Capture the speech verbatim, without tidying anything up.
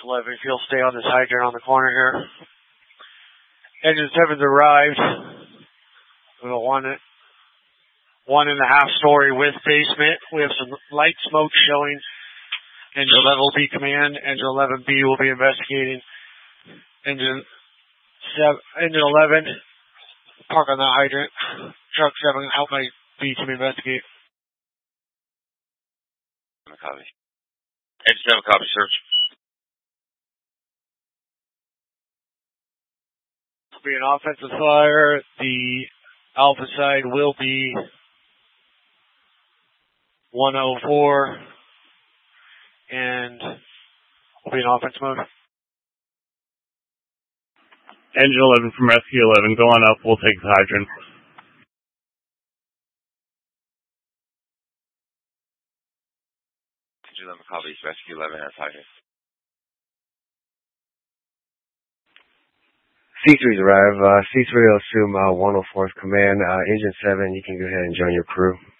eleven, if you'll stay on this hydrant on the corner here. Engine seven's arrived. We have a one, one and a half story with basement. We have some light smoke showing. Engine eleven will be command. Engine eleven B will be investigating. Engine seven, engine eleven, park on the hydrant. Truck seven, help my B to investigate. Copy. Engine seven, copy, search. Be an offensive fire. The alpha side will be one oh four, and will be in offense mode. Engine eleven from Rescue eleven, go on up, we'll take the hydrant. Engine eleven copies, Rescue eleven has hydrant. C three's arrived. Uh, C three will assume uh, one oh four's command. Uh, Engine seven, you can go ahead and join your crew.